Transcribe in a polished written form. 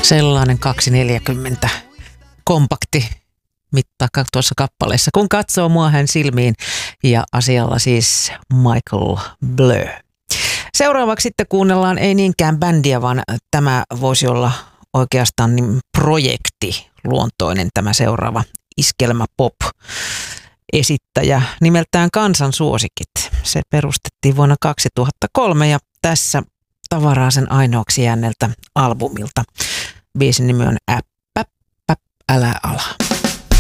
Sellainen 240 kompakti mittaa tuossa kappaleessa, kun katsoo mua hän silmiin, ja asialla siis Michael Bleu. Seuraavaksi sitten kuunnellaan ei niinkään bändiä, vaan tämä voisi olla oikeastaan niin projekti luontoinen tämä seuraava iskelmä pop esittäjä nimeltään Kansan suosikit. Se perustettiin vuonna 2003 ja tässä tavaraa sen ainoaksi jääneeltä albumilta. Biisin nimi on Äppä, älä ala.